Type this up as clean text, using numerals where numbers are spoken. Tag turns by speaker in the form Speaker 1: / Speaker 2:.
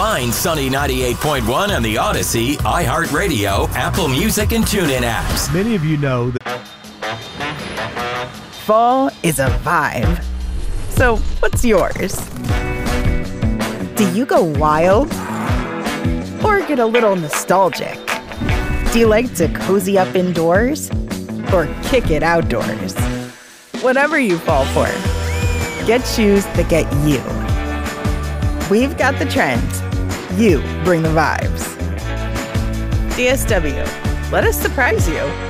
Speaker 1: Find Sunny 98.1 on the Odyssey, iHeartRadio, Apple Music, and TuneIn apps.
Speaker 2: Many of you know that
Speaker 3: fall is a vibe. So what's yours? Do you go wild? Or get a little nostalgic? Do you like to cozy up indoors? Or kick it outdoors? Whatever you fall for, get shoes that get you. We've got the trends. You bring the vibes. DSW, let us surprise you.